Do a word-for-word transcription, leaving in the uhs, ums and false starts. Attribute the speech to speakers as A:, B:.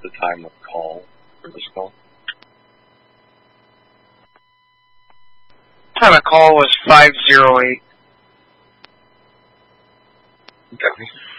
A: the time of call for this call?
B: Time of call was five zero eight.
A: Okay.